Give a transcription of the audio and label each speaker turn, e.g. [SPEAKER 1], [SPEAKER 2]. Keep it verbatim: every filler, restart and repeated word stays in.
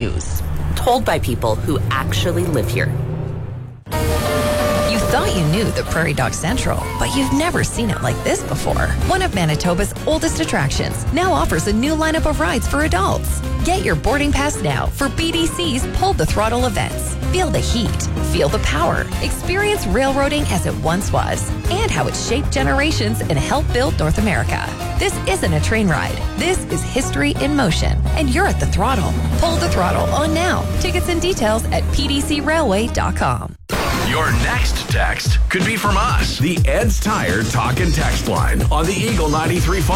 [SPEAKER 1] news, told by people who actually live here.
[SPEAKER 2] You thought you knew the Prairie Dog Central, but you've never seen it like this before. One of Manitoba's oldest attractions now offers a new lineup of rides for adults. Get your boarding pass now for B D C's Pull the Throttle events. Feel the heat, feel the power, experience railroading as it once was, and how it shaped generations and helped build North America. This isn't a train ride. This is history in motion, and you're at the throttle. Pull the Throttle on now. Tickets and details at p d c railway dot com.
[SPEAKER 3] Your next text could be from us. The Ed's Tire Talk and Text line on the Eagle ninety-three point five.